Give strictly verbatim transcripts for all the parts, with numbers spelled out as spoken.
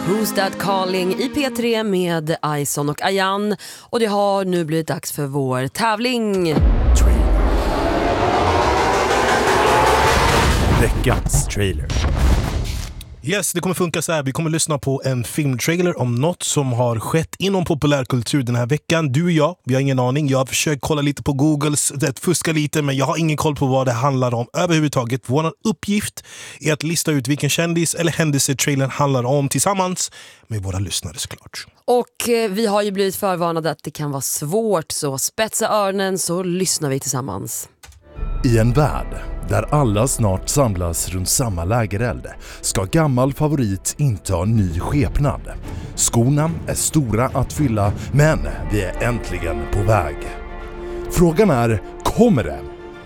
Who's That Calling i P tre med Ison och Ayan. Och det har nu blivit dags för vår tävling. Veckans trailer. Yes, det kommer funka så här. Vi kommer lyssna på en filmtrailer om något som har skett inom populärkultur den här veckan. Du och jag, vi har ingen aning. Jag har försökt kolla lite på Google, det fuska lite, men jag har ingen koll på vad det handlar om överhuvudtaget. Vår uppgift är att lista ut vilken kändis eller händelse trailern handlar om tillsammans med våra lyssnare såklart. Och eh, vi har ju blivit förvarnade att det kan vara svårt, så spetsa öronen så lyssnar vi tillsammans. I en värld där alla snart samlas runt samma lägereld ska gammal favorit inta ny skepnad. Skorna är stora att fylla, men vi är äntligen på väg. Frågan är, kommer det?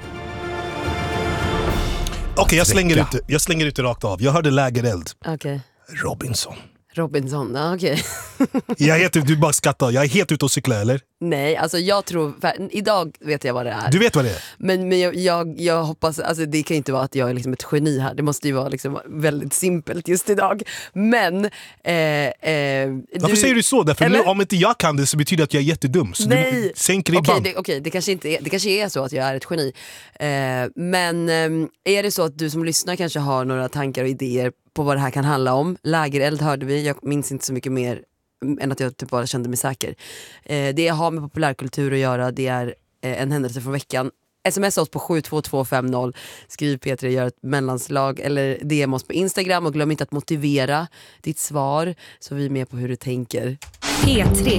Okej, okay, jag slänger ut jag slänger ut det rakt av. Jag hörde lägereld. Okej. Okay. Robinson. Robinson, ja, okej. Okay. Jag är helt, du bara skrattar. Jag är helt ute och cykla, eller? Nej, alltså jag tror, idag vet jag vad det är. Du vet vad det är? Men, men jag, jag, jag hoppas, alltså det kan inte vara att jag är liksom ett geni här. Det måste ju vara liksom väldigt simpelt just idag. Men eh, eh, varför du, säger du så? Därför nu, om inte jag kan det så betyder det att jag är jättedum. Så nej. Du sänker ribban. Okej, det, okay, det, kanske inte är, det kanske är så att jag är ett geni. Eh, men eh, är det så att du som lyssnar kanske har några tankar och idéer på vad det här kan handla om? Lägereld hörde vi, jag minns inte så mycket mer än att jag typ bara kände mig säker. Eh, det har med populärkultur att göra, det är eh, en händelse från veckan. Smsa oss på sju två två fem noll, skriv P tre, gör ett mellanslag eller D M oss på Instagram och glöm inte att motivera ditt svar så vi är med på hur du tänker. P tre